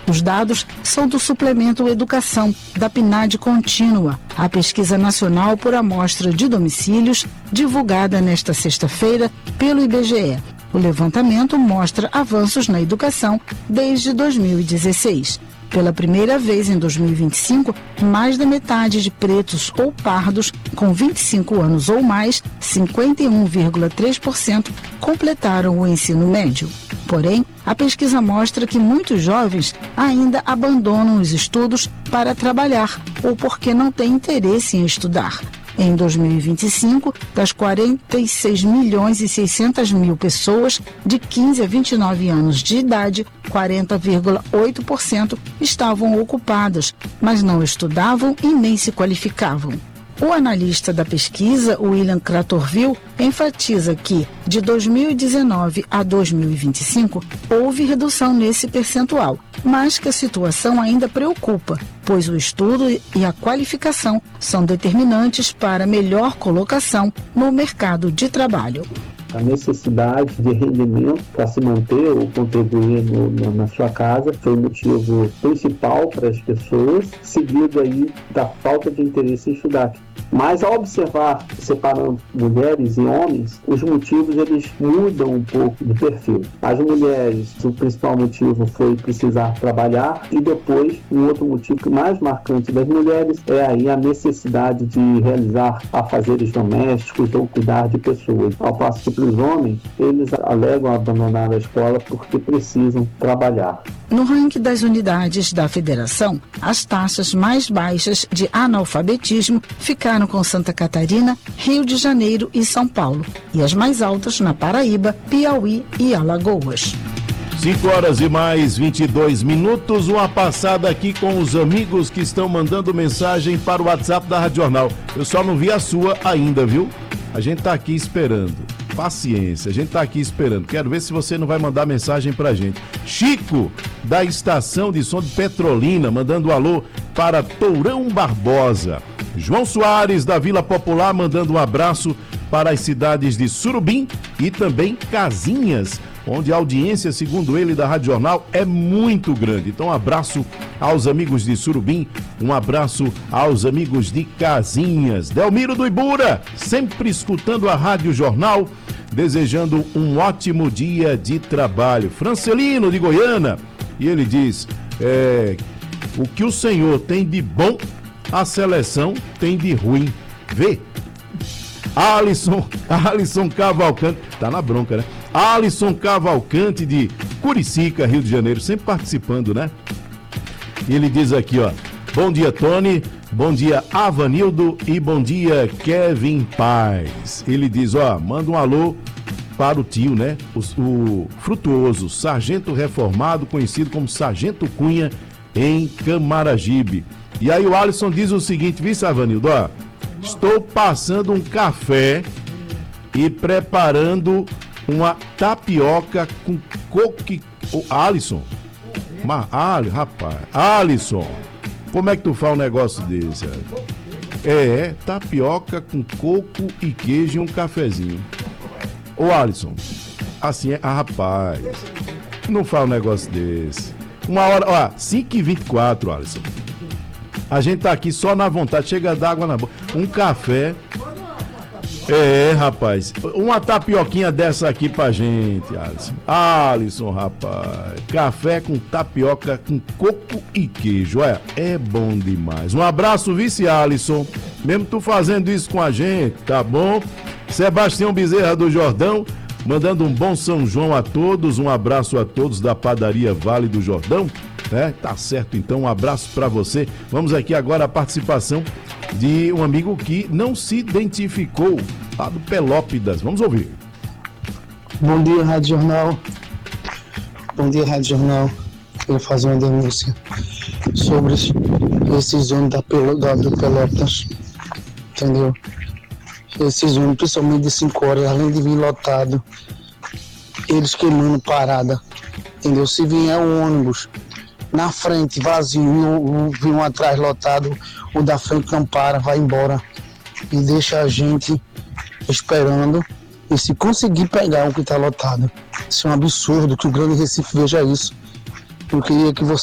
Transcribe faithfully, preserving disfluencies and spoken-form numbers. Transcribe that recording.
Os dados são do suplemento Educação, da PNAD Contínua, a pesquisa nacional por amostra de domicílios, divulgada nesta sexta-feira pelo I B G E. O levantamento mostra avanços na educação desde dois mil e dezesseis. Pela primeira vez em dois mil e vinte e cinco, mais da metade de pretos ou pardos com vinte e cinco anos ou mais, cinquenta e um vírgula três por cento, completaram o ensino médio. Porém, a pesquisa mostra que muitos jovens ainda abandonam os estudos para trabalhar ou porque não têm interesse em estudar. Em dois mil e vinte e cinco, das quarenta e seis milhões e seiscentas mil pessoas de quinze a vinte e nove anos de idade, quarenta vírgula oito por cento estavam ocupadas, mas não estudavam e nem se qualificavam. O analista da pesquisa, William Cratorville, enfatiza que, de dois mil e dezenove a dois mil e vinte e cinco, houve redução nesse percentual, mas que a situação ainda preocupa, pois o estudo e a qualificação são determinantes para melhor colocação no mercado de trabalho. A necessidade de rendimento para se manter ou contribuir no, no, na sua casa foi o motivo principal para as pessoas, seguido aí da falta de interesse em estudar. Mas ao observar, separando mulheres e homens, os motivos eles mudam um pouco de perfil. As mulheres, o principal motivo foi precisar trabalhar, e depois, um outro motivo mais marcante das mulheres é aí a necessidade de realizar afazeres domésticos ou cuidar de pessoas. Ao passo que para os homens, eles alegam abandonar a escola porque precisam trabalhar. No ranking das unidades da federação, as taxas mais baixas de analfabetismo ficaram com Santa Catarina, Rio de Janeiro e São Paulo, e as mais altas na Paraíba, Piauí e Alagoas. cinco horas e mais vinte e dois minutos, uma passada aqui com os amigos que estão mandando mensagem para o WhatsApp da Rádio Jornal. Eu só não vi a sua ainda, viu? A gente tá aqui esperando. Paciência, a gente tá aqui esperando. Quero ver se você não vai mandar mensagem pra gente. Chico, da estação de som de Petrolina, mandando um alô para Tourão Barbosa. João Soares, da Vila Popular, mandando um abraço para as cidades de Surubim e também Casinhas, onde a audiência, segundo ele, da Rádio Jornal é muito grande. Então, um abraço aos amigos de Surubim, um abraço aos amigos de Casinhas. Delmiro do Ibura, sempre escutando a Rádio Jornal, desejando um ótimo dia de trabalho. Francelino, de Goiânia, e ele diz, é, o que o senhor tem de bom, a seleção tem de ruim. Vê? Alisson, Alisson Cavalcante, tá na bronca, né? Alisson Cavalcante de Curicica, Rio de Janeiro, sempre participando, né? E ele diz aqui, ó, bom dia, Tony, bom dia, Avanildo e bom dia, Kevin Paz. Ele diz, ó, manda um alô para o tio, né? O, o Frutuoso, sargento reformado, conhecido como Sargento Cunha, em Camaragibe. E aí o Alisson diz o seguinte, viu, Avanildo, ó, estou passando um café e preparando uma tapioca com coco. Oh, Alisson, mas, Ali, rapaz, Alisson, como é que tu faz um negócio desse? É, é, tapioca com coco e queijo e um cafezinho. Ô Alisson, assim é, ah, rapaz, não faz um negócio desse. Uma hora, ó, cinco e vinte e quatro, Alisson. A gente tá aqui só na vontade, chega d'água na boca. Um café. É, rapaz. Uma tapioquinha dessa aqui pra gente, Alisson. Alisson, rapaz. Café com tapioca com coco e queijo. Olha, é bom demais. Um abraço, vice Alisson. Mesmo tu fazendo isso com a gente, tá bom? Sebastião Bezerra do Jordão, mandando um bom São João a todos. Um abraço a todos da padaria Vale do Jordão. É, tá certo, então um abraço para você. Vamos aqui agora a participação de um amigo que não se identificou, lá do Pelópidas. Vamos ouvir. Bom dia, Rádio Jornal. Bom dia, Rádio Jornal. Eu vou fazer uma denúncia sobre esses ônibus da, Pel- da do Pelotas, entendeu? Esses ônibus, principalmente de cinco horas, além de vir lotado, eles queimando parada, entendeu? Se vier um ônibus na frente vazio e vir um atrás lotado, o da frente não para, vai embora e deixa a gente esperando, e se conseguir pegar o que está lotado. Isso é um absurdo, que o Grande Recife veja isso. Eu queria que você